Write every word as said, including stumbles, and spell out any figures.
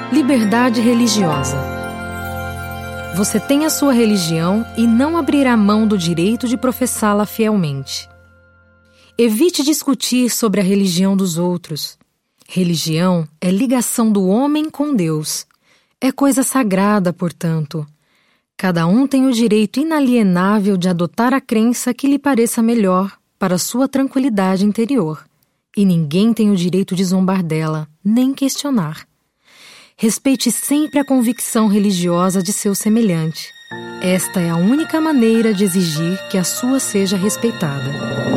Liberdade religiosa. Você tem a sua religião e não abrirá mão do direito de professá-la fielmente. Evite discutir sobre a religião dos outros. Religião é ligação do homem com Deus. É coisa sagrada, portanto. Cada um tem o direito inalienável de adotar a crença que lhe pareça melhor para sua tranquilidade interior. E ninguém tem o direito de zombar dela, nem questionar. Respeite sempre a convicção religiosa de seu semelhante. Esta é a única maneira de exigir que a sua seja respeitada.